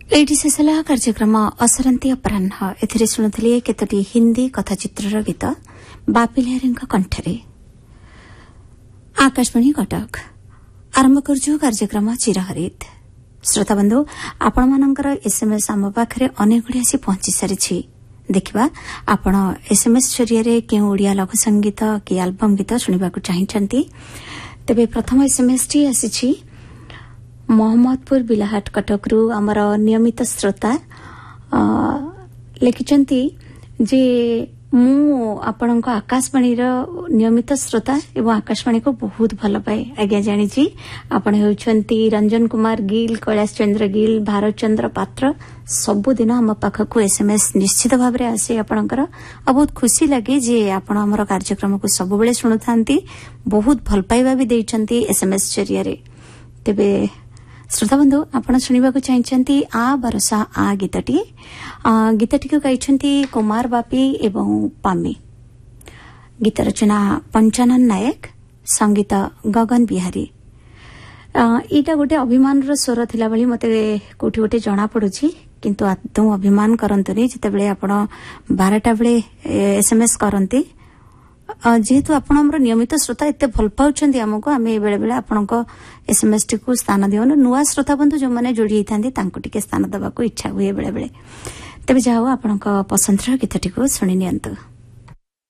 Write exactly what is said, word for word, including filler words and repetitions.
Eighty शेषला कार्यक्रम असरंती अपराह एथिरे शुणुथिले केतोटी हिंदी कथाचित्रर गीत बापिलिहारी कंठरे। आकाशवाणी कटक आरंभ करजु कार्यक्रम चिरहरित। श्रोताबंधु आपण मानकर एसएमएस आम पाखरे अनेक गुड़ी आसी पहुंची सारी। देखिबा आपण एसएमएस जरिए केउ ओडिया लघु संगीत कि एल्बम गीत शुणिबाकु चाहिंचंती। तेबे प्रथम एसएमएस टी आसीछि मोहम्मदपुर बिलाहाट कटकरू आमर नियमित श्रोता लिखिचंती जे मु आपणक आकाशवाणी नियमित श्रोता एवं आकाशवाणी को बहुत भल पाए। आज्ञा जानी आपण होउछंती रंजन कुमार गिल, कैलाश चंद्र गिल, भारत चंद्र पात्र सबुदिन आम पाखक एसएमएस निश्चित भाव में आसे आपणकर बहुत खुशी लगे जे आपण आमर कार्यक्रम को सब बेले शुणुथांती। बहुत भल पाइबा भी देइछंती एसएमएस जरिए। तेबे श्रोताबंधु आपण शुणिबाकु चाहिंचंती आ बरसा आ गीतटी गीतटी को गाइछंती कुमार बापी एवं पामी। गीत रचना पंचानन नायक, संगीत गगन बिहारी। इटा गोटे अभिमान रो स्वर थिला बली मते कोठी गोटे जना पडुची, किंतु आदौ अभिमान करंतनी जेतेबेले आपण बारटा बेले एसएमएस करंती। जेहेतु आपण हमर नियमित श्रोता एते भल पाउछंती हमको आमे बेले बेले आपनको एसएमएस टी को स्थान दियोन। नुआ श्रोता बंधु जो माने जोड़ी हितांती तांको टिके स्थान दबाको इच्छा हुए बेले बेले। तबे जाओ आपनको पसंदर गीतटी को सुनि नियंतु।